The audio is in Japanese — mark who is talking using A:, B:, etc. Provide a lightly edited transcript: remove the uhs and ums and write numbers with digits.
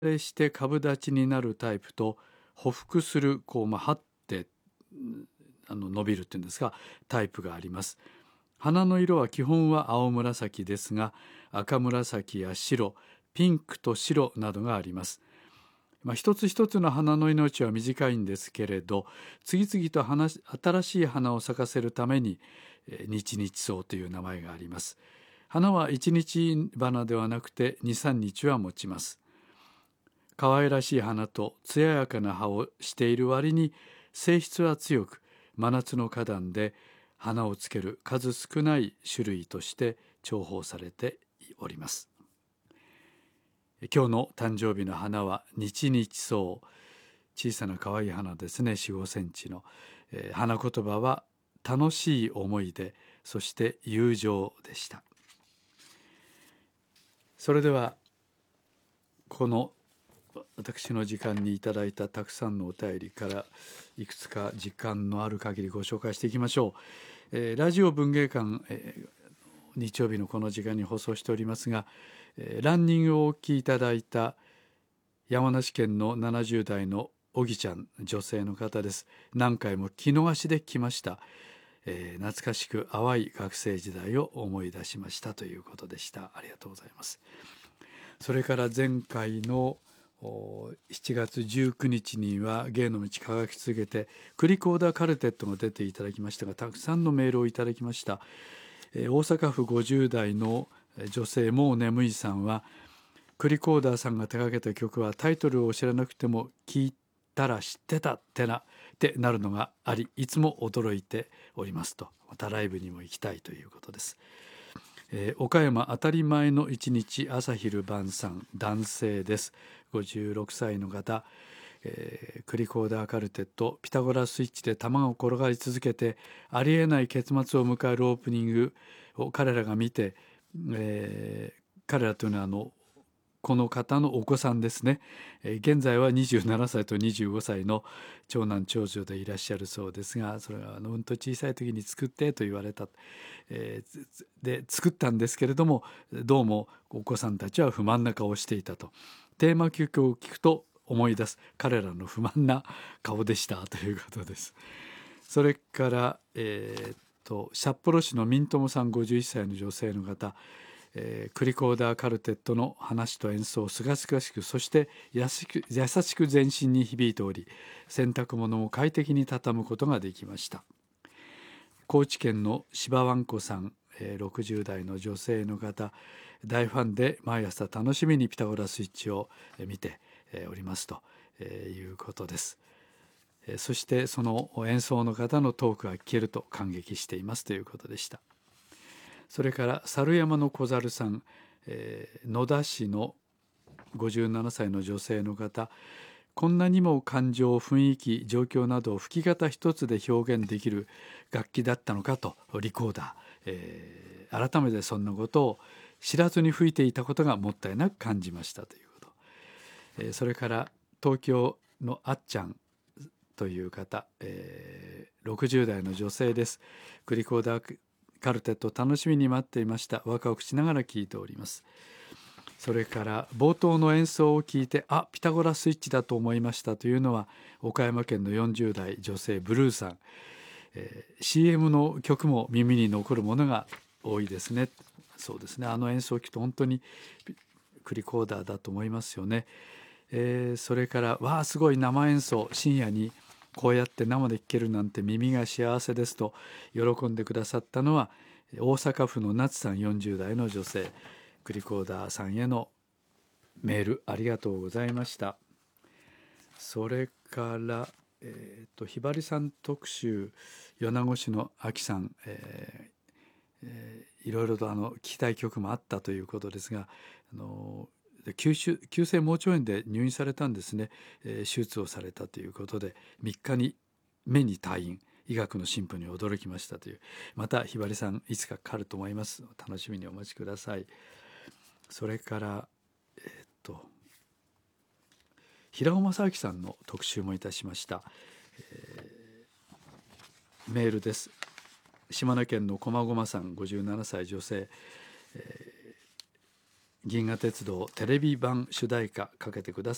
A: して株立ちになるタイプと、匍匐する張って伸びるっていうんですが、タイプがあります。花の色は基本は青紫ですが、赤紫や白、ピンクと白などがあります。一つ一つの花の命は短いんですけれど、次々と新しい花を咲かせるために日々草という名前があります。花は一日花ではなくて2、3日は持ちます。可愛らしい花と艶やかな葉をしている割に性質は強く、真夏の花壇で花をつける数少ない種類として重宝されております。今日の誕生日の花は日々草、小さな可愛い花ですね、4、5センチの。花言葉は楽しい思い出、そして友情でした。それではこの私の時間にいただいたたくさんのお便りからいくつか時間のある限りご紹介していきましょう。ラジオ文芸館、日曜日のこの時間に放送しておりますが、ランニングをお聞きいただいた山梨県の70代のおぎちゃん、女性の方です。何回も気逃しで来ました。懐かしく淡い学生時代を思い出しましたということでした。ありがとうございます。それから前回の7月19日には芸の道輝き続けてクリコーダーカルテットが出ていただきましたが、たくさんのメールをいただきました。大阪府50代の女性もう眠いさんは、クリコーダーさんが手掛けた曲はタイトルを知らなくても聞いたら知ってたってなるのがあり、いつも驚いておりますと。またライブにも行きたいということです。岡山当たり前の一日朝昼晩さん、男性です。56歳の方、クリコーダーカルテット、ピタゴラスイッチで球が転がり続けてありえない結末を迎えるオープニングを彼らが見て、彼らというのはこの方のお子さんですね。現在は27歳と25歳の長男長女でいらっしゃるそうですが、それはうんと小さい時に作ってと言われた、で作ったんですけれども、どうもお子さんたちは不満な顔をしていたと。テーマ曲を聞くと思い出す彼らの不満な顔でしたということです。それから、札幌市のミントモさん、51歳の女性の方、クリコーダーカルテットの話と演奏、すがすがしく、そして優しく全身に響いており、洗濯物も快適に畳むことができました。高知県の柴わんこさん、60代の女性の方、大ファンで毎朝楽しみにピタゴラスイッチを見ておりますということです。そしてその演奏の方のトークが聞けると感激していますということでした。それから猿山の小猿さん、野田市の57歳の女性の方、こんなにも感情、雰囲気、状況などを吹き方一つで表現できる楽器だったのかと、リコーダー、改めてそんなことを知らずに吹いていたことがもったいなく感じましたということ。それから東京のあっちゃんという方、60代の女性です。クリコーダーカルテット楽しみに待っていました。ワクワクしながら聞いております。それから冒頭の演奏を聞いて、ピタゴラスイッチだと思いましたというのは岡山県の40代女性ブルーさん。CM の曲も耳に残るものが多いですね。そうですね、演奏を聞くと本当にクリコーダーだと思いますよね。それからすごい生演奏、深夜にこうやって生で聴けるなんて耳が幸せですと喜んでくださったのは大阪府の夏さん、40代の女性。クリコーダーさんへのメールありがとうございました。それからひばりさん特集、米子市のあきさん、いろいろと聞きたい曲もあったということですが、急性盲腸炎で入院されたんですね。手術をされたということで3日に目に退院、医学の進歩に驚きましたという。またひばりさんいつかかかると思います。楽しみにお待ちください。それから平尾正明さんの特集もいたしました。メールです。島根県のこまごまさん、57歳女性、銀河鉄道テレビ版主題歌かけてください。